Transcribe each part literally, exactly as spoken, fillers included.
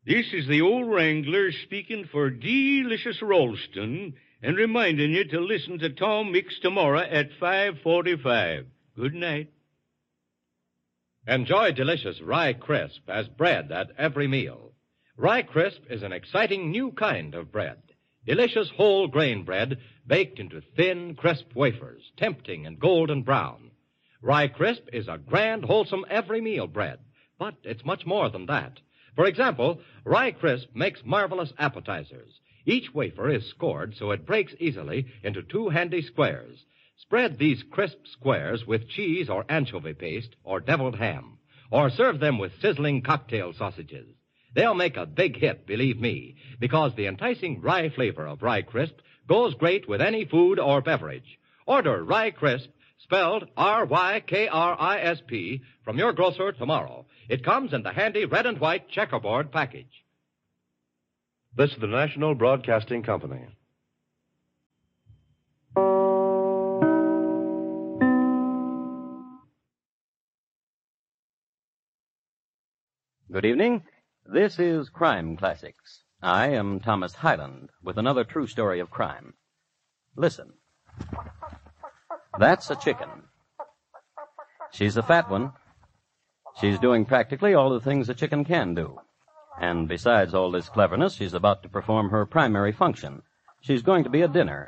This is the old Wrangler speaking for delicious Ralston and reminding you to listen to Tom Mix tomorrow at five forty-five. Good night. Enjoy delicious Rye Crisp as bread at every meal. Rye Crisp is an exciting new kind of bread. Delicious whole grain bread baked into thin, crisp wafers, tempting and golden brown. Rye Crisp is a grand, wholesome every meal bread, but it's much more than that. For example, Rye Crisp makes marvelous appetizers. Each wafer is scored so it breaks easily into two handy squares. Spread these crisp squares with cheese or anchovy paste or deviled ham, or serve them with sizzling cocktail sausages. They'll make a big hit, believe me, because the enticing rye flavor of Rye Crisp goes great with any food or beverage. Order Rye Crisp, spelled R Y K R I S P, from your grocer tomorrow. It comes in the handy red and white checkerboard package. This is the National Broadcasting Company. Good evening. This is Crime Classics. I am Thomas Hyland with another true story of crime. Listen. That's a chicken. She's a fat one. She's doing practically all the things a chicken can do. And besides all this cleverness, she's about to perform her primary function. She's going to be a dinner.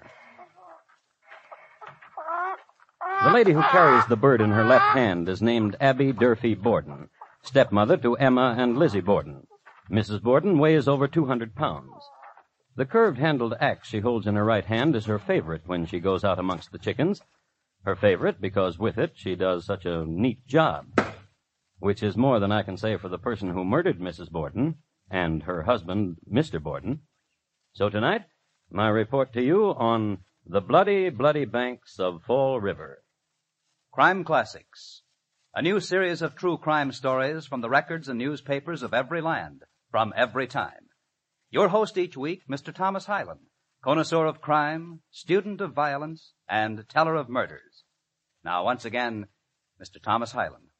The lady who carries the bird in her left hand is named Abby Durfee Borden, stepmother to Emma and Lizzie Borden. Missus Borden weighs over two hundred pounds. The curved-handled axe she holds in her right hand is her favorite when she goes out amongst the chickens. Her favorite because with it she does such a neat job, which is more than I can say for the person who murdered Missus Borden and her husband, Mister Borden. So tonight, my report to you on the bloody, bloody banks of Fall River. Crime Classics, a new series of true crime stories from the records and newspapers of every land, from every time. Your host each week, Mister Thomas Hyland, connoisseur of crime, student of violence, and teller of murders. Now, once again, Mister Thomas Hyland.